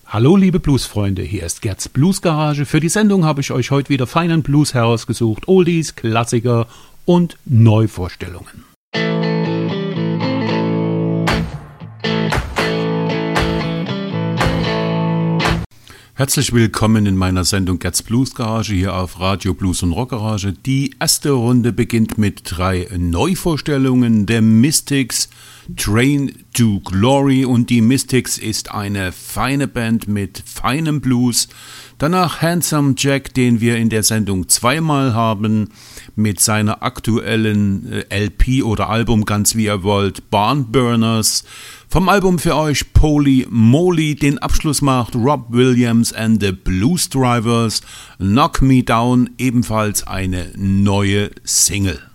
Hallo liebe Bluesfreunde, hier ist Gerds Bluesgarage. Für die Sendung habe ich euch heute wieder feinen Blues herausgesucht, Oldies, Klassiker und Neuvorstellungen. Herzlich willkommen in meiner Sendung Gerds Bluesgarage hier auf Radio Blues und Rockgarage. Die erste Runde beginnt mit 3 Neuvorstellungen der Mystics, Train to Glory, und die Mystics ist eine feine Band mit feinem Blues. Danach Handsome Jack, den wir in der Sendung zweimal haben, mit seiner aktuellen LP oder Album, ganz wie ihr wollt, Barnburners. Vom Album für euch Poly Moly. Den Abschluss macht Rob Williams and the Blues Drivers, Knock Me Down, ebenfalls eine neue Single.